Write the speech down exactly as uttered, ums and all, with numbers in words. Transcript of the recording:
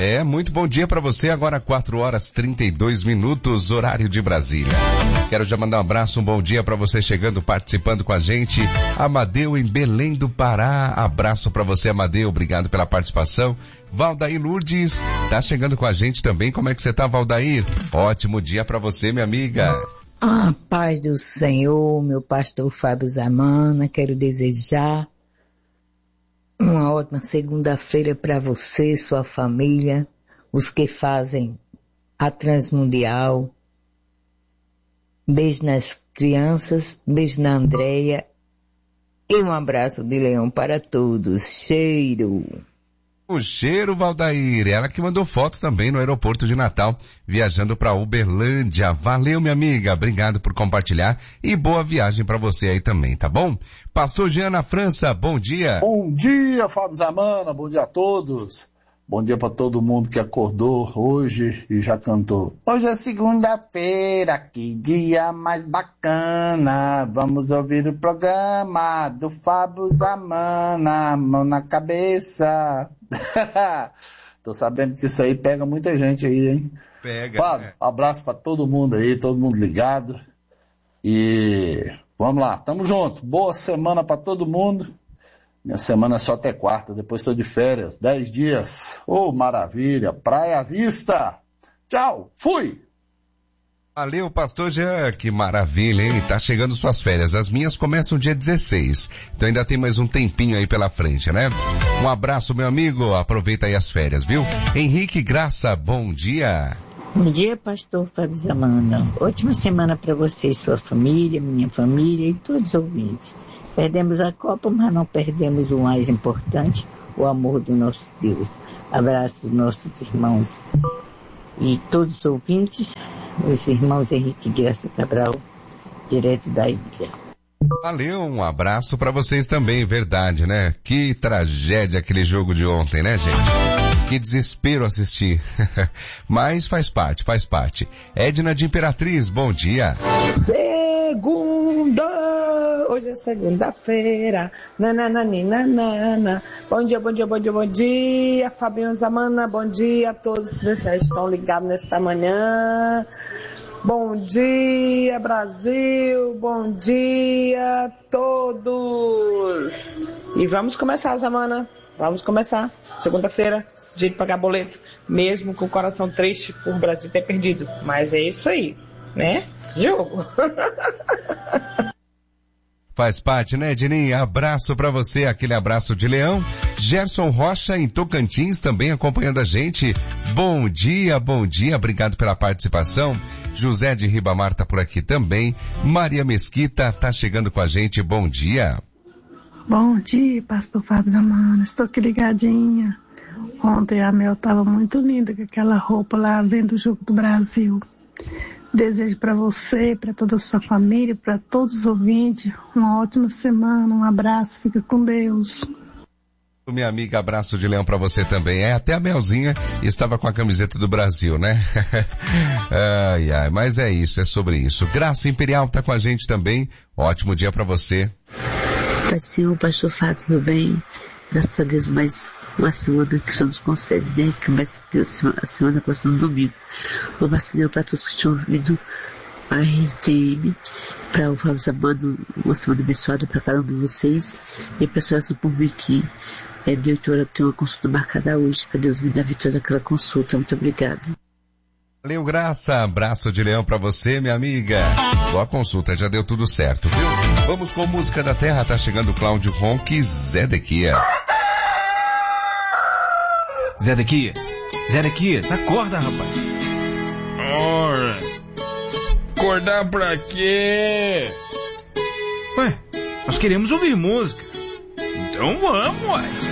É, muito bom dia para você, agora quatro horas e trinta e dois minutos, horário de Brasília. Quero já mandar um abraço, um bom dia para você chegando, participando com a gente. Amadeu em Belém do Pará, abraço para você, Amadeu, obrigado pela participação. Valdair Lourdes, tá chegando com a gente também, como é que você tá, Valdair? Ótimo dia para você, minha amiga. Ah, paz do Senhor, meu pastor Fábio Zamana, quero desejar uma ótima segunda-feira para você, sua família, os que fazem a Transmundial. Beijo nas crianças, beijo na Andréia e um abraço de leão para todos. Cheiro! O cheiro, Valdair, ela que mandou foto também no aeroporto de Natal, viajando para Uberlândia. Valeu, minha amiga, obrigado por compartilhar e boa viagem para você aí também, tá bom? Pastor Jean na França, bom dia. Bom dia, Fábio Zamana, bom dia a todos. Bom dia para todo mundo que acordou hoje e já cantou. Hoje é segunda-feira, que dia mais bacana. Vamos ouvir o programa do Fábio Zamana, mão na cabeça. Tô sabendo que isso aí pega muita gente aí, hein? Pega. Fábio, né? abraço para todo mundo aí, todo mundo ligado. E vamos lá, tamo junto. Boa semana para todo mundo. Minha semana é só até quarta, depois estou de férias, dez dias. Oh, maravilha, praia à vista. Tchau, fui. Valeu, pastor Jean, que maravilha, hein? Tá chegando suas férias. As minhas começam dia dezesseis, então ainda tem mais um tempinho aí pela frente, né? Um abraço, meu amigo, aproveita aí as férias, viu? Henrique Graça, bom dia. Bom dia, pastor Fábio Zamana. Ótima semana para você e sua família, minha família e todos os ouvintes. Perdemos a Copa, mas não perdemos o mais importante, o amor do nosso Deus. Abraço dos nossos irmãos e todos os ouvintes, os irmãos Henrique Graça Cabral, direto da ilha. Valeu, um abraço para vocês também, verdade, né? Que tragédia aquele jogo de ontem, né, gente? Que desespero assistir. Mas faz parte, faz parte. Edna de Imperatriz, bom dia. Segunda! Hoje é segunda-feira. Nananana. Bom dia, bom dia, bom dia, bom dia. Fabinho Zamana, bom dia a todos que já estão ligados nesta manhã. Bom dia, Brasil. Bom dia a todos. E vamos começar, Zamana. Vamos começar. Segunda-feira, dia de pagar boleto. Mesmo com o coração triste por o Brasil ter perdido. Mas é isso aí, né? Jogo. Faz parte, né, Dininho? Abraço pra você, aquele abraço de leão. Gerson Rocha em Tocantins também acompanhando a gente. Bom dia, bom dia, obrigado pela participação. José de Ribamar tá por aqui também. Maria Mesquita tá chegando com a gente, bom dia. Bom dia, pastor Fábio Zamana, estou aqui ligadinha. Ontem a Mel estava muito linda com aquela roupa lá, vendo o jogo do Brasil. Desejo para você, para toda a sua família, para todos os ouvintes, uma ótima semana, um abraço, fica com Deus. Minha amiga, abraço de leão para você também. É, até a Melzinha estava com a camiseta do Brasil, né? Ai, ai, mas é isso, é sobre isso. Graça Imperial tá com a gente também. Ótimo dia para você. Pai Senhor, pastor Fábio, tudo bem? Graças a Deus, mais uma semana que o Senhor nos concede, né? Que mais que a semana próxima, no domingo. Uma vacina para todos que estão ouvindo a R T M, para o Fábio Zamana, uma semana abençoada para cada um de vocês. E para a senhora por mim que é de oito horas, eu tenho uma consulta marcada hoje, para Deus me dar vitória naquela consulta. Muito obrigado. Valeu, Graça. Abraço de leão pra você, minha amiga. Boa consulta, já deu tudo certo, viu? Vamos com música da terra, tá chegando Cláudio Ronque, Zedequias. Zedequias, Zedequias, acorda, rapaz. Ora, acordar pra quê? Ué, nós queremos ouvir música. Então vamos, ué.